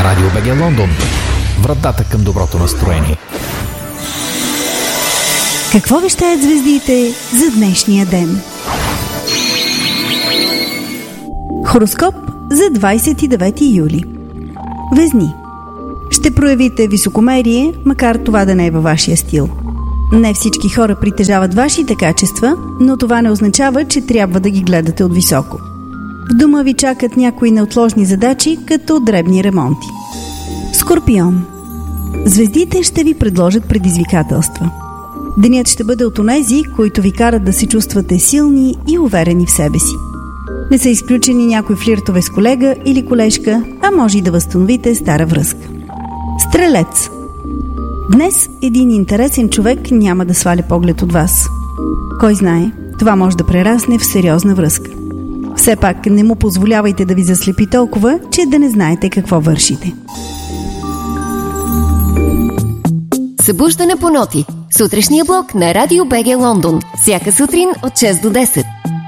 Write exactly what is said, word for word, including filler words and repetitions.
Радио БГ Лондон. Вратата към доброто настроение. Какво вещаят звездите за днешния ден? Хороскоп за двадесет и девети юли. Везни. Ще проявите високомерие, макар това да не е във вашия стил. Не всички хора притежават вашите качества, но това не означава, че трябва да ги гледате от високо. В дома ви чакат някои неотложни задачи, като дребни ремонти. Скорпион. Звездите ще ви предложат предизвикателства. Денят ще бъде от онези, които ви карат да се чувствате силни и уверени в себе си. Не са изключени някои флиртове с колега или колежка, а може и да възстановите стара връзка. Стрелец. Днес един интересен човек няма да сваля поглед от вас. Кой знае, това може да прерасне в сериозна връзка. Все пак не му позволявайте да ви заслепи толкова, че да не знаете какво вършите. Събуждане по ноти. Сутрешния блок на Радио БГ Лондон. Всяка сутрин от шест до десет.